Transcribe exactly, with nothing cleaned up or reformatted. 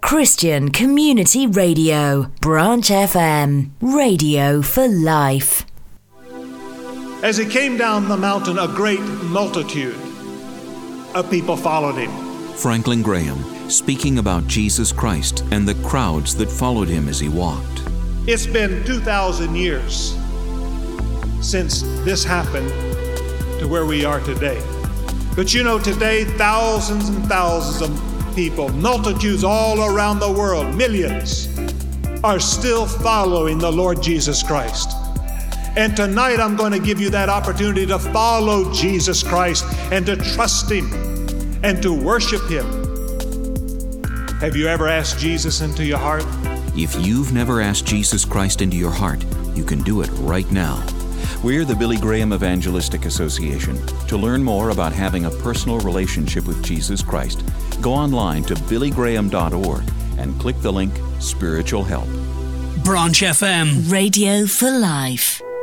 Christian Community Radio, Branch F M, radio for life. As he came down the mountain, a great multitude of people followed him. Franklin Graham, speaking about Jesus Christ and the crowds that followed him as he walked. It's been two thousand years since this happened to where we are today. But you know, today, thousands and thousands of people, multitudes all around the world, millions, are still following the Lord Jesus Christ. And tonight I'm going to give you that opportunity to follow Jesus Christ and to trust him and to worship him. Have you ever asked Jesus into your heart? If you've never asked Jesus Christ into your heart, you can do it right now. We're the Billy Graham Evangelistic Association. To learn more about having a personal relationship with Jesus Christ, go online to billy graham dot org and click the link Spiritual Help. Branch F M, radio for life.